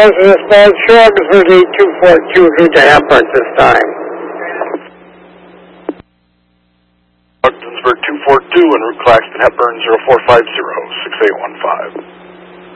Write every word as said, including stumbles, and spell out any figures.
President Spence, show Ogdensburg eight two four two through to Hepburn this time. Ogdensburg two four two en route Claxton Hepburn zero four five zero, six eight one five.